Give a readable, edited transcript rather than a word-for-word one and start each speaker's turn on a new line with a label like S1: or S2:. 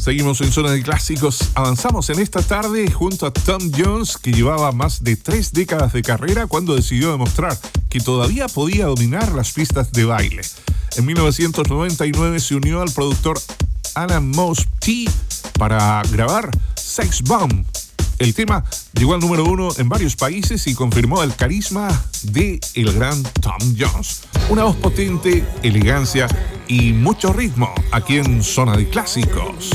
S1: Seguimos en Zona de Clásicos. Avanzamos en esta tarde junto a Tom Jones, que llevaba más de 3 décadas de carrera cuando decidió demostrar que todavía podía dominar las pistas de baile. En 1999 se unió al productor Alan Mos T para grabar Sex Bomb. El tema llegó al número 1 en varios países y confirmó el carisma de el gran Tom Jones. Una voz potente, elegancia y mucho ritmo aquí en Zona de Clásicos.